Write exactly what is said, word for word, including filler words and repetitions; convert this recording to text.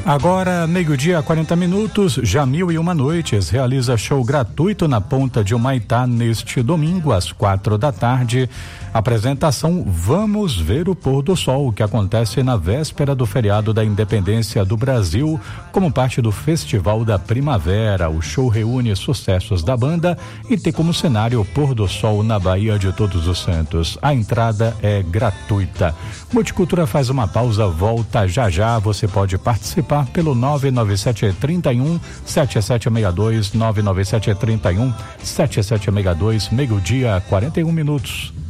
Agora, meio-dia, quarenta minutos, Jamil e Uma Noites realiza show gratuito na Ponta de Humaitá neste domingo, às quatro da tarde. Apresentação Vamos Ver o Pôr do Sol, que acontece na véspera do feriado da Independência do Brasil, como parte do Festival da Primavera. O show reúne sucessos da banda e tem como cenário o Pôr do Sol na Baía de Todos os Santos. A entrada é gratuita. Multicultura faz uma pausa, volta já já. Você pode participar pelo nove nove sete três um sete sete seis dois, nove nove sete três um sete sete seis dois, meio-dia, quarenta e um minutos.